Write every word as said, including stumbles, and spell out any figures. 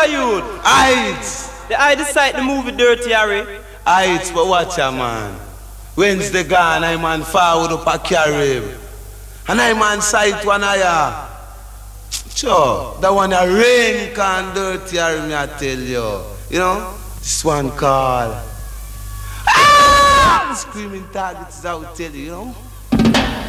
a youth. Heights. The I decide the movie Dirty Harry. Heights, but watch a man. Wednesday gone, I man forward up a carry him. And I man sight one eye. Sure, that one a rain can Dirty Harry, me I tell you. You know, this one call. Ah! Screaming targets, I will tell you, you know.